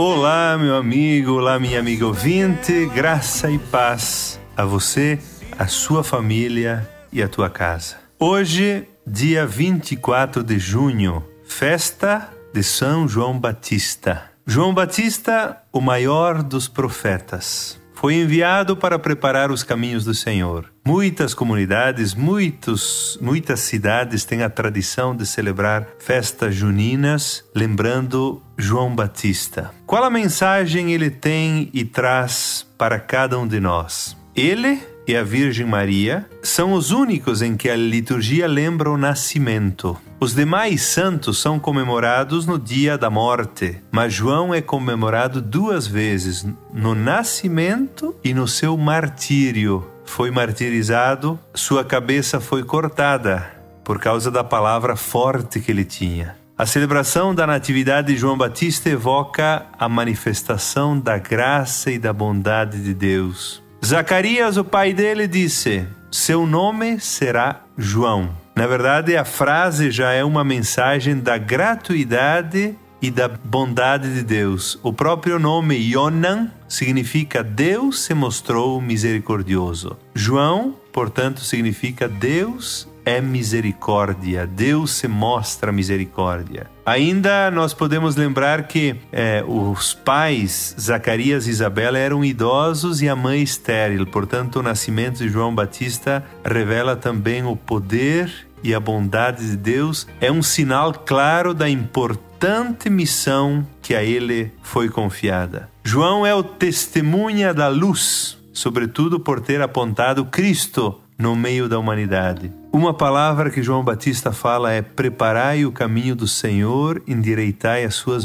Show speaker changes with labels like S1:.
S1: Olá, meu amigo, olá, minha amiga ouvinte, graça e paz a você, a sua família e a tua casa. Hoje, dia 24 de junho, festa de São João Batista. João Batista, o maior dos profetas, foi enviado para preparar os caminhos do Senhor. Muitas comunidades, muitas cidades têm a tradição de celebrar festas juninas, lembrando João Batista. Qual a mensagem ele tem e traz para cada um de nós? Ele e a Virgem Maria são os únicos em que a liturgia lembra o nascimento. Os demais santos são comemorados no dia da morte, mas João é comemorado 2 vezes, no nascimento e no seu martírio. Foi martirizado, sua cabeça foi cortada por causa da palavra forte que ele tinha. A celebração da Natividade de João Batista evoca a manifestação da graça e da bondade de Deus. Zacarias, o pai dele, disse: seu nome será João. Na verdade, a frase já é uma mensagem da gratuidade e da bondade de Deus. O próprio nome Yonan significa Deus se mostrou misericordioso. João, portanto, significa Deus é misericórdia. Deus se mostra misericórdia. Ainda nós podemos lembrar que os pais, Zacarias e Isabela, eram idosos e a mãe estéril. Portanto, o nascimento de João Batista revela também o poder e a bondade de Deus. É um sinal claro da importante missão que a ele foi confiada. João é o testemunha da luz, sobretudo por ter apontado Cristo no meio da humanidade. Uma palavra que João Batista fala é: preparai o caminho do Senhor, endireitai as suas